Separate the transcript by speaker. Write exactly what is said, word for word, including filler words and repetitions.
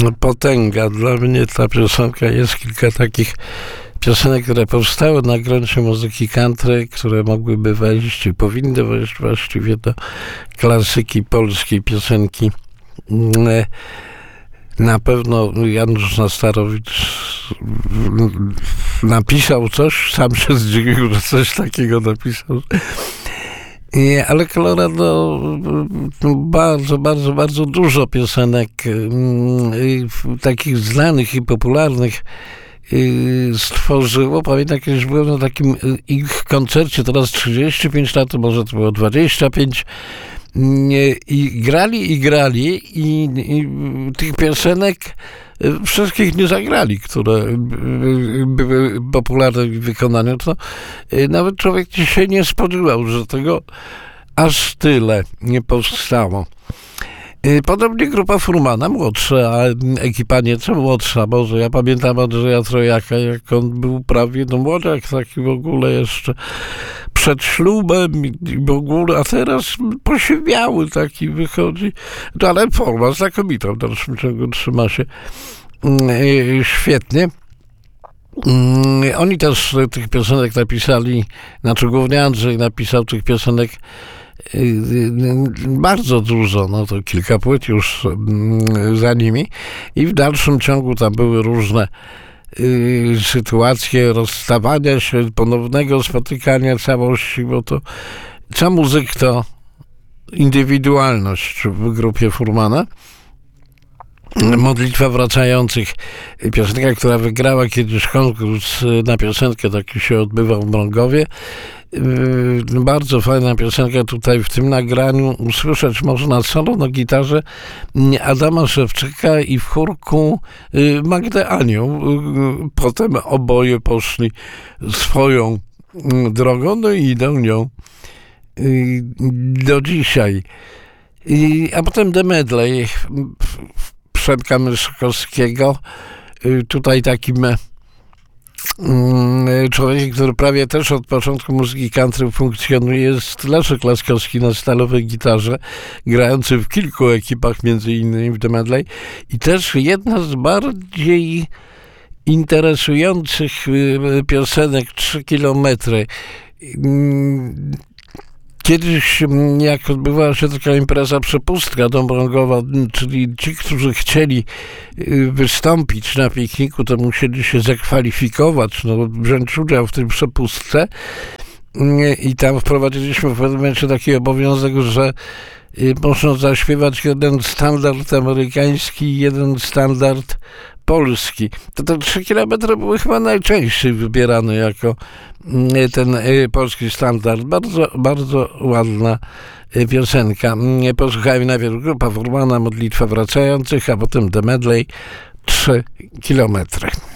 Speaker 1: potęga. Dla mnie ta piosenka jest kilka takich piosenek, które powstały na gruncie muzyki country, które mogłyby wejść i powinny wejść właściwie do klasyki polskiej piosenki. Na pewno Janusz Nastarowicz napisał coś, sam się zdziwił, że coś takiego napisał. Ale Colorado bardzo, bardzo, bardzo dużo piosenek takich znanych i popularnych stworzyło. Pamiętam, kiedyś byłem na takim ich koncercie, teraz trzydzieści pięć lat, może to było dwadzieścia pięć, i grali i grali i, i tych piosenek wszystkich nie zagrali, które były popularne w wykonaniu. To nawet człowiek się nie spodziewał, że tego aż tyle nie powstało. Podobnie grupa Furmana, młodsza, a ekipa nieco młodsza, może ja pamiętam Andrzeja Trojaka, jak on był prawie no młodziak, taki w ogóle jeszcze przed ślubem i w ogóle, a teraz posiwiały taki wychodzi, no ale forma znakomita, w dalszym ciągu trzyma się świetnie. Oni też tych piosenek napisali, znaczy głównie Andrzej napisał tych piosenek bardzo dużo, no to kilka płyt już za nimi i w dalszym ciągu tam były różne y, sytuacje rozstawania się, ponownego spotykania całości, bo to cała muzyka to indywidualność w grupie Furmana. Modlitwa wracających, piosenka, która wygrała kiedyś konkurs na piosenkę, taki się odbywał w Mrągowie. Bardzo fajna piosenka tutaj w tym nagraniu. Usłyszeć można solo na gitarze Adama Szewczyka i w chórku Magdę Anioł. Potem oboje poszli swoją drogą, no i idą nią do dzisiaj. A potem The Medley Przemka Myszkowskiego. Tutaj takim człowiekiem, który prawie też od początku muzyki country funkcjonuje, jest Leszek Laskowski na stalowej gitarze, grający w kilku ekipach, między innymi w The Medley. I też jedna z bardziej interesujących piosenek, trzy kilometry. Kiedyś, jak odbywała się taka impreza Przepustka dąbrągowa, czyli ci, którzy chcieli wystąpić na pikniku, to musieli się zakwalifikować, no, wziąć udział w tej przepustce. I tam wprowadziliśmy w pewnym momencie taki obowiązek, że można zaśpiewać jeden standard amerykański i jeden standard polski. To te trzy kilometry były chyba najczęściej wybierane jako ten polski standard. Bardzo, bardzo ładna piosenka. Posłuchajmy najpierw grupa Furmana, Modlitwa wracających, a potem The Medley, trzy kilometry.